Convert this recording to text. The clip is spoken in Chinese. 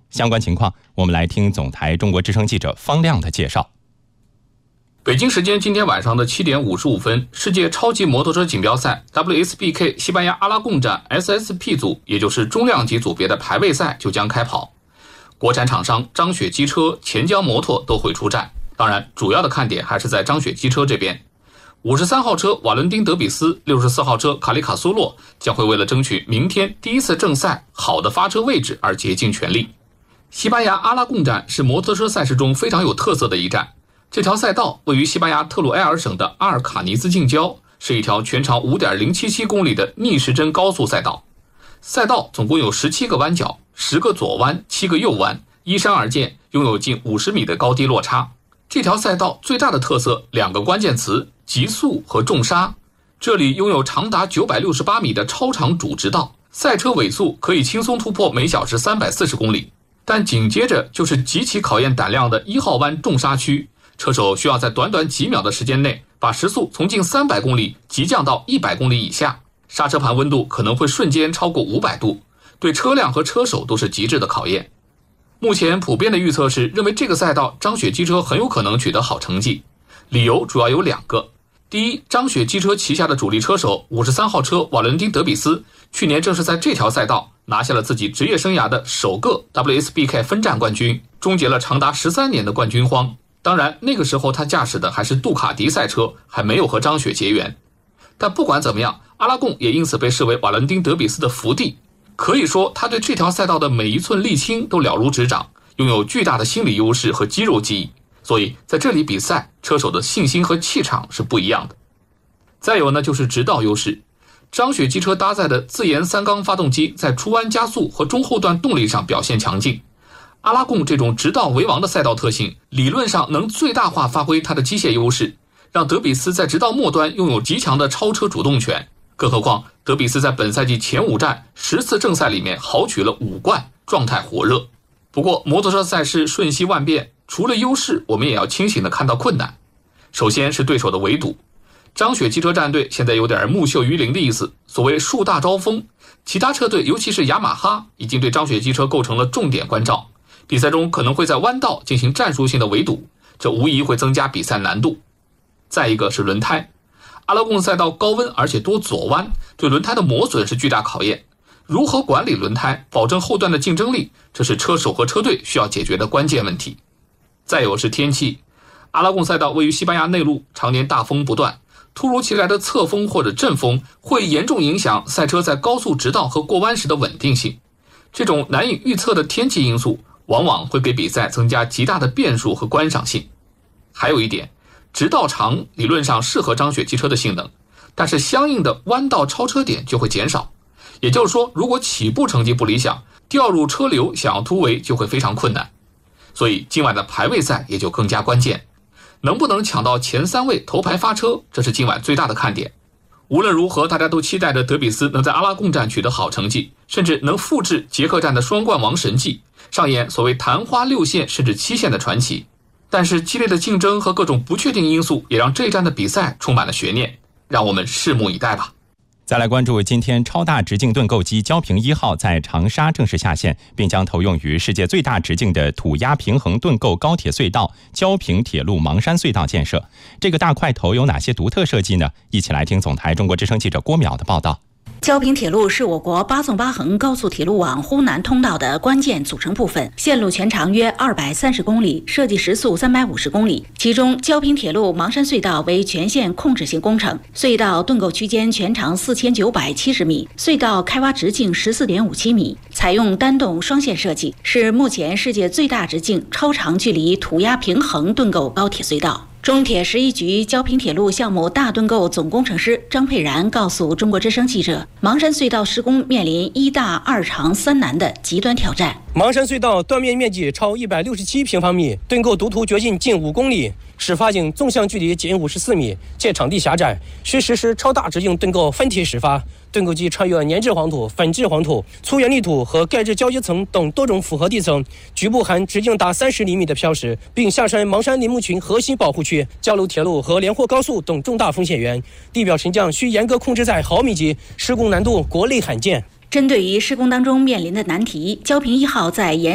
相关情况，我们来听总台中国之声记者方亮的介绍。 北京时间今天晚上的7点55分，世界超级摩托车锦标赛 WSBK 西班牙阿拉贡站 SSP 组，也就是中量级组别的排位赛就将开跑。国产厂商张雪机车、钱江摩托都会出战，当然主要的看点还是在张雪机车这边。53号车瓦伦丁德比斯、64号车卡里卡苏洛将会为了争取明天第一次正赛好的发车位置而竭尽全力。西班牙阿拉贡站是摩托车赛事中非常有特色的一站，这条赛道位于西班牙特鲁埃尔省的阿尔卡尼兹近郊，是一条全长 5.077 公里的逆时针高速赛道。赛道总共有17个弯角，10个左弯，7个右弯，依山而建，拥有近50米的高低落差。这条赛道最大的特色2个关键词：极速和重刹。这里拥有长达968米的超长主直道，赛车尾速可以轻松突破每小时340公里。但紧接着就是极其考验胆量的1号弯重刹区，车手需要在短短几秒的时间内把时速从近300公里急降到100公里以下，刹车盘温度可能会瞬间超过500度，对车辆和车手都是极致的考验。目前普遍的预测是认为这个赛道张雪机车很有可能取得好成绩，理由主要有2个。第一，张雪机车旗下的主力车手53号车瓦伦丁德比斯去年正是在这条赛道拿下了自己职业生涯的首个 WSBK 分站冠军，终结了长达13年的冠军荒。当然那个时候他驾驶的还是杜卡迪赛车，还没有和张雪结缘。但不管怎么样，阿拉贡也因此被视为瓦伦丁德比斯的福地，可以说他对这条赛道的每一寸沥青都了如指掌，拥有巨大的心理优势和肌肉记忆，所以在这里比赛，车手的信心和气场是不一样的。再有呢，就是直道优势。张雪机车搭载的自研3缸发动机在出弯加速和中后段动力上表现强劲。阿拉贡这种直道为王的赛道特性，理论上能最大化发挥它的机械优势，让德比斯在直道末端拥有极强的超车主动权。更何况德比斯在本赛季前5站10次正赛里面豪取了5冠，状态火热。不过摩托车赛事瞬息万变，除了优势，我们也要清醒地看到困难。首先是对手的围堵，张雪机车战队现在有点木秀于林的意思，所谓树大招风，其他车队尤其是雅马哈已经对张雪机车构成了重点关照，比赛中可能会在弯道进行战术性的围堵，这无疑会增加比赛难度。再一个是轮胎，阿拉贡赛道高温而且多左弯，对轮胎的磨损是巨大考验。如何管理轮胎，保证后段的竞争力，这是车手和车队需要解决的关键问题。再有是天气，阿拉贡赛道位于西班牙内陆，常年大风不断，突如其来的侧风或者阵风会严重影响赛车在高速直道和过弯时的稳定性。这种难以预测的天气因素往往会给比赛增加极大的变数和观赏性。还有一点，直道长理论上适合张雪机车的性能，但是相应的弯道超车点就会减少。也就是说，如果起步成绩不理想，掉入车流想要突围就会非常困难。所以今晚的排位赛也就更加关键，能不能抢到前3位头排发车，这是今晚最大的看点。无论如何，大家都期待着德比斯能在阿拉贡站取得好成绩，甚至能复制捷克站的双冠王神迹，上演所谓昙花6线甚至7线的传奇。但是激烈的竞争和各种不确定因素也让这一站的比赛充满了悬念，让我们拭目以待吧。 再来关注今天超大直径盾构机焦平1号在长沙正式下线，并将投用于世界最大直径的土压平衡盾构高铁隧道焦平铁路芒山隧道建设。这个大块头有哪些独特设计呢？一起来听总台中国之声记者郭淼的报道。 焦平铁路是我国8纵8横高速铁路网呼南通道的关键组成部分，线路全长约230公里，设计时速350公里。其中，焦平铁路芒山隧道为全线控制性工程，隧道盾构区间全长4970米，隧道开挖直径14.57米，采用单洞双线设计，是目前世界最大直径超长距离土压平衡盾构高铁隧道。中铁11局焦平铁路项目大盾构总工程师张佩然告诉中国之声记者，芒山隧道施工面临1大2长3难的极端挑战。 芒山隧道断面面积超167平方米，盾构独图掘进近5公里，始发井纵向距离仅54米，且场地狭窄，需实施超大直径盾构分体始发。盾构机穿越粘质黄土、粉质黄土、粗圆砾土和钙质交接层等多种复合地层，局部含直径达30厘米的漂石，并下山芒山林木群核心保护区、交流铁路和连霍高速等重大风险源，地表沉降需严格控制在毫米级，施工难度国内罕见。 针对于施工当中面临的难题，焦平1号在